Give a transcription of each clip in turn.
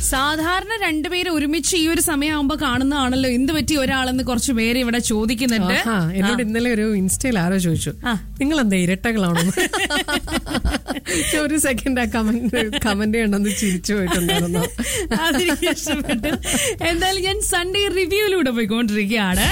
സാധാരണ രണ്ടുപേരും ഒരുമിച്ച് ഈ ഒരു സമയമാകുമ്പോ കാണുന്നതാണല്ലോ, എന്ത് പറ്റി ഒരാളെന്ന് കുറച്ച് പേര് ഇവിടെ ചോദിക്കുന്നുണ്ട്. എന്നോട് ഇന്നലെ ഒരു ഇൻസ്റ്റയിൽ ആരോ ചോദിച്ചു, നിങ്ങൾ എന്താ ഇരട്ടകളാണോ? ഒരു സെക്കൻഡ് ആ കമന്റ് കണ്ടെന്ന് ചിരിച്ചു പോയിട്ടുണ്ടായിരുന്നു. അതെനിക്ക് ഇഷ്ടപ്പെട്ടു. എന്തായാലും ഞാൻ സൺഡേ റിവ്യൂയിലൂടെ പോയിക്കൊണ്ടിരിക്കുകയാണ്.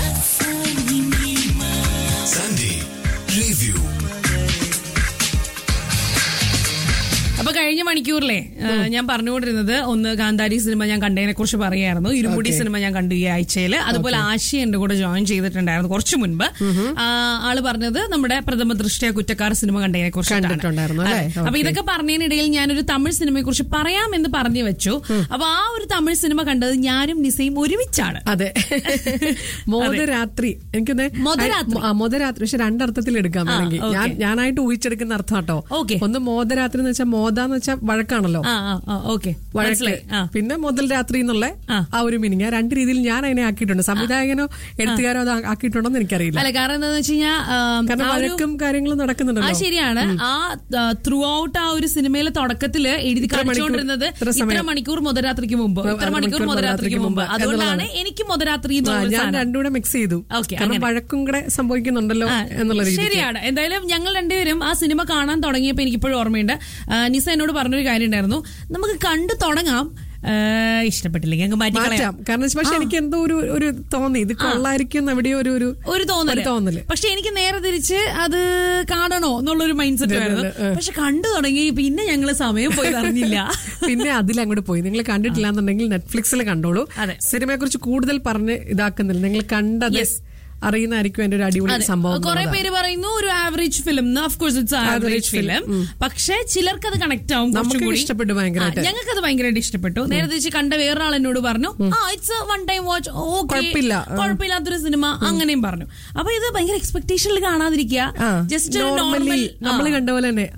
അപ്പൊ കഴിഞ്ഞ മണിക്കൂറിലെ ഞാൻ പറഞ്ഞുകൊണ്ടിരുന്നത്, ഒന്ന് കാന്താരി സിനിമ ഞാൻ കണ്ടതിനെ കുറിച്ച് പറയായിരുന്നു, ഇരുമുടി സിനിമ ഞാൻ കണ്ടു ഈ ആഴ്ചയിൽ. അതുപോലെ ആശി എന്റെ കൂടെ ജോയിൻ ചെയ്തിട്ടുണ്ടായിരുന്നു കുറച്ചു മുൻപ്. ആള് പറഞ്ഞത് നമ്മുടെ പ്രഥമ ദൃഷ്ടിയ കുറ്റക്കാർ സിനിമ കണ്ടതിനെ കുറിച്ചിട്ടുണ്ടായിരുന്നു. അപ്പൊ ഇതൊക്കെ പറഞ്ഞതിനിടയിൽ ഞാനൊരു തമിഴ് സിനിമയെ കുറിച്ച് പറയാമെന്ന് പറഞ്ഞു വെച്ചു. അപ്പൊ ആ ഒരു തമിഴ് സിനിമ കണ്ടത് ഞാനും നിസയും ഒരുമിച്ചാണ്. അതെ, മോദരാത്രി. എനിക്കൊന്ന് മോദരാത്രി, പക്ഷെ രണ്ടർത്ഥത്തിൽ എടുക്കാൻ വേണമെങ്കിൽ ഞാനായിട്ട് ഊഹിച്ചെടുക്കുന്ന അർത്ഥം കേട്ടോ. ഒന്ന് മോദരാത്രി എന്ന് വെച്ചാൽ മോദാന്ന് വെച്ചാൽ വഴക്കാണല്ലോ, വഴക്ക്. പിന്നെ മുതൽ രാത്രി എന്നുള്ള ആ ഒരു മീനിങ്. ആ രണ്ട് രീതിയിൽ ഞാൻ അതിനെ ആക്കിയിട്ടുണ്ട്. സംവിധായകനോ എഴുത്തുകാരോ അത് ആക്കിയിട്ടുണ്ടോ എന്ന് എനിക്കറിയില്ല. അല്ല, കാരണം എന്താണെന്ന് വെച്ച് കഴിഞ്ഞാൽ വഴക്കും കാര്യങ്ങളും നടക്കുന്നുണ്ടല്ലോ. ശരിയാണ്. ആ ത്രൂ ഔട്ട് ആ ഒരു സിനിമയിലെ തുടക്കത്തില് എഴുതി കാണിച്ചുകൊണ്ടിരുന്നത് ഇത്ര മണിക്കൂർ മുതരാത്രിക്ക് മുമ്പ്, ഇത്ര മണിക്കൂർ മുതരാത്രിക്ക് മുമ്പ്. അതുകൊണ്ടാണ് എനിക്ക് മുതരാത്രി ഞാൻ രണ്ടുകൂടെ മിക്സ് ചെയ്തു. കാരണം വഴക്കും കൂടെ സംഭവിക്കുന്നുണ്ടല്ലോ എന്നുള്ള രീതി. ശരിയാണ്. എന്തായാലും ഞങ്ങൾ രണ്ടുപേരും ആ സിനിമ കാണാൻ തുടങ്ങിയപ്പോ എനിക്കിപ്പോഴും ഓർമ്മയുണ്ട്, നിസ എന്നോട് പറഞ്ഞൊരു കാര്യം ഉണ്ടായിരുന്നു, നമുക്ക് കണ്ടു തുടങ്ങാം, ഇഷ്ടപ്പെട്ടില്ലെങ്കിൽ മാറ്റാം. കാരണം പക്ഷെ എനിക്ക് എന്തോ ഒരു തോന്നി, ഇത് കൊള്ളായിരിക്കും എവിടെയോ ഒരു തോന്നല്. പക്ഷെ എനിക്ക് നേരെ തിരിച്ച് അത് കാണണോ എന്നുള്ളൊരു മൈൻഡ് സെറ്റ് ആയിരുന്നു. പക്ഷെ കണ്ടു തുടങ്ങി പിന്നെ ഞങ്ങള് സമയം പോയി അറിഞ്ഞില്ല. പിന്നെ അതിലങ്ങോട്ട് പോയി. നിങ്ങൾ കണ്ടിട്ടില്ല എന്നുണ്ടെങ്കിൽ നെറ്റ്ഫ്ലിക്സിൽ കണ്ടോളൂ. സിനിമയെ കുറിച്ച് കൂടുതൽ പറഞ്ഞ് ഇതാക്കുന്നില്ല, നിങ്ങൾ കണ്ടത് അറിയുന്നതായിരിക്കും എന്റെ ഒരു അടിപൊളി സംഭവം. കുറെ പേര് പറയുന്നു ഒരു average film. Of course it's average film. പക്ഷെ ചിലർക്ക് അത് കണക്ട് ആവും. നമുക്ക് ഇഷ്ടപ്പെട്ടു ഭയങ്കരമായിട്ട്. ഞങ്ങൾക്ക് അത് ഭയങ്കരമായിട്ട് ഇഷ്ടപ്പെട്ടു. നേരെ തിരിച്ച് കണ്ട വേറൊരാൾ എന്നോട് പറഞ്ഞു, ഇറ്റ്സ് വൺ ടൈം വാച്ച്, കുഴപ്പമില്ലാത്തൊരു സിനിമ, അങ്ങനെയും പറഞ്ഞു. അപ്പൊ ഇത് ഭയങ്കര എക്സ്പെക്ടേഷനിൽ കാണാതിരിക്കുക, ജസ്റ്റ് നോർമൽ നമ്മൾ കണ്ട പോലെ തന്നെ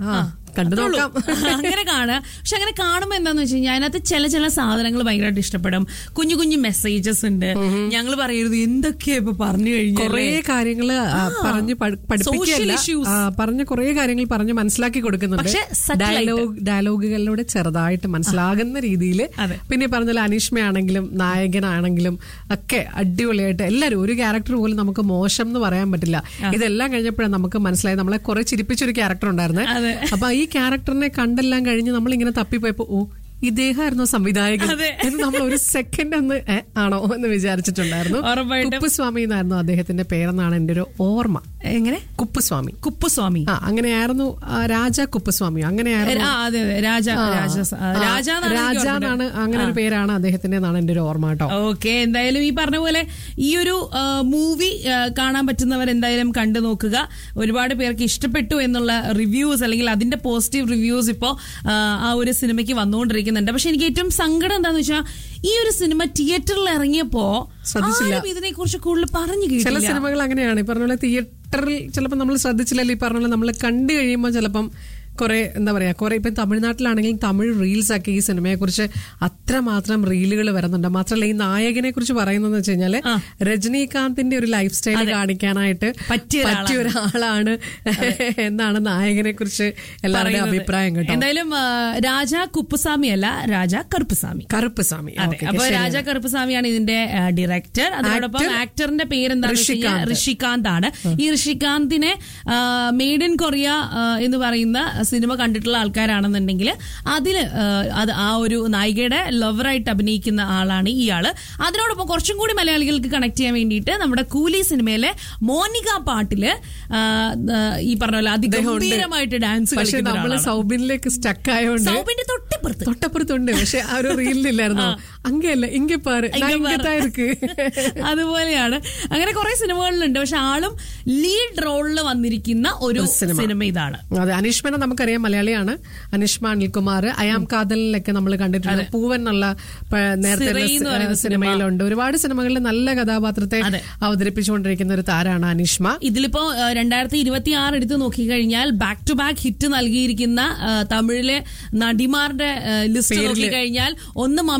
അങ്ങനെ കാണുക. പക്ഷെ അങ്ങനെ കാണുമ്പോ എന്താന്ന് വെച്ച് കഴിഞ്ഞാൽ അതിനകത്ത് ചില സാധനങ്ങൾ ഭയങ്കരമായിട്ട് ഇഷ്ടപ്പെടും. കുഞ്ഞു കുഞ്ഞു മെസ്സേജസ് ഉണ്ട്. ഞങ്ങൾ പറയരുത് എന്തൊക്കെയാ ഇപ്പൊ പറഞ്ഞു കഴിഞ്ഞാൽ കുറെ കാര്യങ്ങള് പറഞ്ഞ് പഠിപ്പിക്കുകയല്ല, പറഞ്ഞ കുറെ കാര്യങ്ങൾ പറഞ്ഞ് മനസ്സിലാക്കി കൊടുക്കുന്നുണ്ട്. ഡയലോഗുകളിലൂടെ ചെറുതായിട്ട് മനസ്സിലാകുന്ന രീതിയിൽ. പിന്നെ പറഞ്ഞ അനീഷ്മയാണെങ്കിലും നായകനാണെങ്കിലും ഒക്കെ അടിപൊളിയായിട്ട് എല്ലാവരും, ഒരു ക്യാരക്ടർ പോലും നമുക്ക് മോശം എന്ന് പറയാൻ പറ്റില്ല. ഇതെല്ലാം കഴിഞ്ഞപ്പോഴാണ് നമുക്ക് മനസ്സിലായത് നമ്മളെ കുറെ ചിരിപ്പിച്ചൊരു ക്യാരക്ടർ ഉണ്ടായിരുന്നു. അപ്പൊ ഈ ക്യാരക്ടറിനെ കണ്ടെല്ലാം കഴിഞ്ഞ് നമ്മളിങ്ങനെ തപ്പിപ്പോയപ്പോ ഇദ്ദേഹമായിരുന്നു സംവിധായകൻ എന്ന് നമ്മൾ ഒരു സെക്കൻഡ് ഒന്ന് ആണോ എന്ന് വിചാരിച്ചിട്ടുണ്ടായിരുന്നു. കുപ്പുസ്വാമി എന്നായിരുന്നു അദ്ദേഹത്തിന്റെ പേരെന്നാണ് എന്റെ ഒരു ഓർമ്മ. എങ്ങനെ? കുപ്പുസ്വാമി അങ്ങനെയായിരുന്നു. രാജ കുപ്പുസ്വാമി അങ്ങനെയായിരുന്നു. രാജ എന്നാണ്, അങ്ങനെ ഒരു പേരാണ് അദ്ദേഹത്തിന്റെ എന്നാണ് എന്റെ ഒരു ഓർമ്മ കേട്ടോ. ഓക്കെ, എന്തായാലും ഈ പറഞ്ഞ പോലെ ഈ ഒരു മൂവി കാണാൻ പറ്റുന്നവർ എന്തായാലും കണ്ടു നോക്കുക. ഒരുപാട് പേർക്ക് ഇഷ്ടപ്പെട്ടു എന്നുള്ള റിവ്യൂസ് അല്ലെങ്കിൽ അതിന്റെ പോസിറ്റീവ് റിവ്യൂസ് ഇപ്പോ ആ ഒരു സിനിമയ്ക്ക് വന്നുകൊണ്ടിരിക്കുന്നു. പക്ഷെ എനിക്ക് ഏറ്റവും സങ്കടം എന്താന്ന് വെച്ചാൽ ഈ ഒരു സിനിമ തിയേറ്ററിൽ ഇറങ്ങിയപ്പോ ഇതിനെ കുറിച്ച് കൂടുതൽ പറഞ്ഞു കേട്ടില്ല. ചില സിനിമകൾ അങ്ങനെയാണ്, ഈ പറഞ്ഞ പോലെ തിയേറ്ററിൽ ചിലപ്പോൾ നമ്മൾ ശ്രദ്ധിച്ചില്ലല്ലോ, ഈ പറഞ്ഞ പോലെ നമ്മൾ കണ്ടു കഴിയുമ്പോൾ ചിലപ്പം കുറെ എന്താ പറയാ, കുറെ ഇപ്പം തമിഴ്നാട്ടിലാണെങ്കിലും തമിഴ് റീൽസ് ഒക്കെ ഈ സിനിമയെ കുറിച്ച് അത്രമാത്രം റീലുകൾ വരുന്നുണ്ട്. മാത്രമല്ല ഈ നായകനെ കുറിച്ച് പറയുന്നത് വെച്ച് കഴിഞ്ഞാല് രജനീകാന്തിന്റെ ഒരു ലൈഫ് സ്റ്റൈൽ കാണിക്കാനായിട്ട് പറ്റിയ ഒരാളാണ് എന്നാണ് നായകനെ കുറിച്ച് എല്ലാവരുടെയും അഭിപ്രായം കേട്ടോ. എന്തായാലും രാജ കുപ്പുസ്വാമി അല്ല, രാജ കറുപ്പുസ്വാമി. അപ്പൊ രാജ കറുപ്പുസ്വാമിയാണ് ഇതിന്റെ ഡയറക്ടർ. അതോടൊപ്പം ആക്ടറിന്റെ പേരെന്താണ്? ഋഷികാന്ത് ആണ്. ഈ ഋഷികാന്തിനെ മെയ്ഡ് ഇൻ കൊറിയ എന്ന് പറയുന്ന സിനിമ കണ്ടിട്ടുള്ള ആൾക്കാരാണെന്നുണ്ടെങ്കിൽ അതില് ആ ഒരു നായികയുടെ ലവറായിട്ട് അഭിനയിക്കുന്ന ആളാണ് ഇയാള്. അതിനോടൊപ്പം കുറച്ചും കൂടി മലയാളികൾക്ക് കണക്ട് ചെയ്യാൻ വേണ്ടിയിട്ട് നമ്മുടെ കൂലി സിനിമയിലെ മോനിക പാട്ടില് ഈ പറഞ്ഞ പോലെ അതിഗംഭീരമായിട്ട് ഡാൻസ് കളിക്കുന്ന സൗബിനിലേക്ക് സ്റ്റക്ക് ആയതുകൊണ്ട് സൗബിന്റെ തൊട്ടപ്പുറത്തുണ്ട്. പക്ഷെ ആ ഒരു റീലില്ലായിരുന്നു. അങ്ങല്ല ഇങ്ങപ്പാറ് അതുപോലെയാണ്. അങ്ങനെ കുറെ സിനിമകളിലുണ്ട്. പക്ഷെ ആളും ലീഡ് റോളിൽ വന്നിരിക്കുന്ന ഒരു സിനിമ ഇതാണ്. അതെ, അനീഷ്മനെ നമുക്കറിയാം, മലയാളിയാണ്. അനീഷ്മ അനിൽകുമാർ അയാം കാതലിലൊക്കെ നമ്മൾ കണ്ടിട്ടുണ്ട്. പൂവൻ എന്നുള്ള നേരത്തെ സിനിമയിലുണ്ട്. ഒരുപാട് സിനിമകളിൽ നല്ല കഥാപാത്രത്തെ അവതരിപ്പിച്ചുകൊണ്ടിരിക്കുന്ന ഒരു താരാണ് അനീഷ്മ. ഇതിലിപ്പോ 2026 എടുത്ത് നോക്കിക്കഴിഞ്ഞാൽ ബാക്ക് ടു ബാക്ക് ഹിറ്റ് നൽകിയിരിക്കുന്ന തമിഴിലെ നടിമാരുടെ ലിസ്റ്റ് നോക്കിക്കഴിഞ്ഞാൽ ഒന്ന് മമിതയാണ്,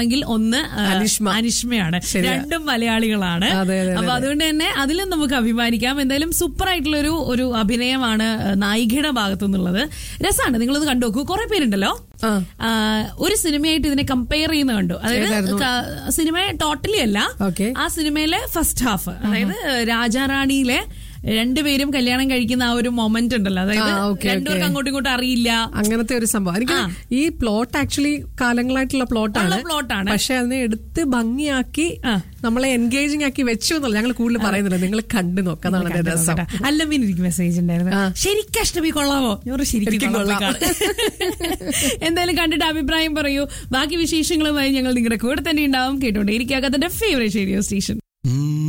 ആണെങ്കിൽ ഒന്ന് അനിഷ്മയാണ്. രണ്ടും മലയാളികളാണ്. അപ്പൊ അതുകൊണ്ട് തന്നെ അതിലും നമുക്ക് അഭിമാനിക്കാം. എന്തായാലും സൂപ്പർ ആയിട്ടുള്ള ഒരു അഭിനയമാണ് നായികയുടെ ഭാഗത്തു നിന്നുള്ളത്. രസമാണ്, നിങ്ങളത് കണ്ടു നോക്കൂ. കുറെ പേരുണ്ടല്ലോ ഒരു സിനിമയായിട്ട് ഇതിനെ കമ്പയർ ചെയ്യുന്ന കണ്ടു. അതായത് സിനിമ ടോട്ടലി അല്ല, ആ സിനിമയിലെ ഫസ്റ്റ് ഹാഫ്, അതായത് രാജാറാണിയിലെ രണ്ടുപേരും കല്യാണം കഴിക്കുന്ന ആ ഒരു മൊമെന്റ് ഉണ്ടല്ലോ, അതായത് രണ്ടുപേർക്ക് അങ്ങോട്ടും ഇങ്ങോട്ടും അറിയില്ല, അങ്ങനത്തെ ഒരു സംഭവം. എനിക്ക് ഈ പ്ലോട്ട് ആക്ച്വലി കാലങ്ങളായിട്ടുള്ള പ്ലോട്ടാണ്, പക്ഷെ അതിനെ എടുത്ത് ഭംഗിയാക്കി നമ്മളെ എൻഗേജിംഗ് ആക്കി വെച്ചു എന്നുള്ള ഞങ്ങൾ കൂടുതൽ പറയുന്നില്ല. നിങ്ങൾ കണ്ടു നോക്കാന്നാണ് രസം. അല്ലമ്മീൻ എനിക്ക് മെസ്സേജ് ഉണ്ടായിരുന്നു, ശരിക്കും അഷ്ടമി കൊള്ളാമോ? ശരിക്കും കൊള്ളാം. എന്തായാലും കണ്ടിട്ട് അഭിപ്രായം പറയൂ. ബാക്കി വിശേഷങ്ങളുമായി ഞങ്ങൾ നിങ്ങളുടെ കൂടെ തന്നെ ഉണ്ടാവും. കേട്ടോണ്ടേ ഇരിക്കാത്തതിന്റെ ഫേവറേറ്റ് റേഡിയോ സ്റ്റേഷൻ.